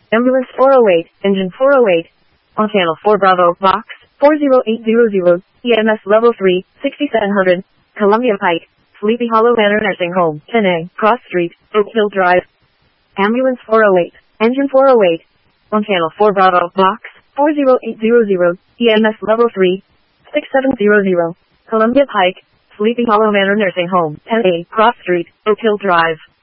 Ambulance 408, engine 408. On channel 4 Bravo, box 40800, EMS level 3, 6700, Columbia Pike, Sleepy Hollow Manor Nursing Home, 10A, Cross Street, Oak Hill Drive. Ambulance 408, engine 408. On channel 4 Bravo, box 40800, EMS level 3, 6700, Columbia Pike, Sleepy Hollow Manor Nursing Home, 10A, Cross Street, Oak Hill Drive.